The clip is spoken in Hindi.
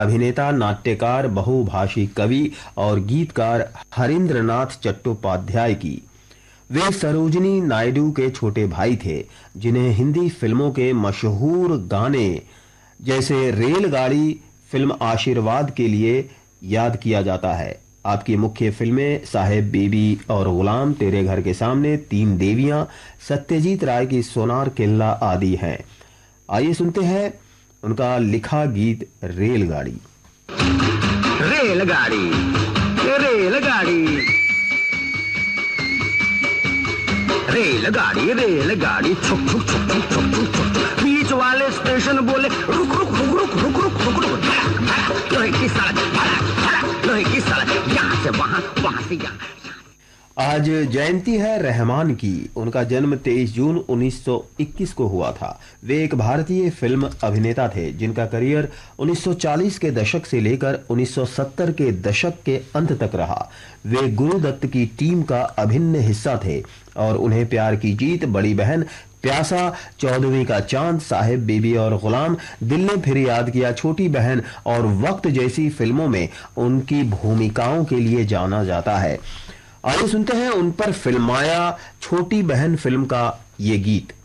अभिनेता, नाट्यकार, बहुभाषी कवि और गीतकार हरींद्रनाथ चट्टोपाध्याय की। वे सरोजिनी नायडू के छोटे भाई थे, जिन्हें हिंदी फिल्मों के मशहूर गाने जैसे रेलगाड़ी फिल्म आशीर्वाद के लिए याद किया जाता है। आपकी मुख्य फिल्में साहेब बीबी और गुलाम, तेरे घर के सामने, तीन देवियां, सत्यजीत राय की सोनार किल्ला आदि हैं। आइए सुनते हैं उनका लिखा गीत रेलगाड़ी। रेलगाड़ी रेलगाड़ी रेलगाड़ी रेलगाड़ी छुक छुक छुक छुक छुक छुक छुक छुक। बीच वाले स्टेशन बोले रुक रुक रुक रुक रुक रुक रुक रुक। लोहे की सड़क, लोहे की सड़क, यहाँ से वहाँ, वहाँ से यहाँ। आज जयंती है रहमान की। उनका जन्म 23 जून 1921 को हुआ था। वे एक भारतीय फिल्म अभिनेता थे जिनका करियर 1940 के दशक से लेकर 1970 के दशक के अंत तक रहा। वे गुरुदत्त की टीम का अभिन्न हिस्सा थे और उन्हें प्यार की जीत, बड़ी बहन, प्यासा, 14वीं का चांद, साहेब बीबी और गुलाम, दिल ने फिर याद किया, छोटी बहन और वक्त जैसी फिल्मों में उनकी भूमिकाओं के लिए जाना जाता है। आइए सुनते हैं उन पर फिल्माया छोटी बहन फिल्म का ये गीत।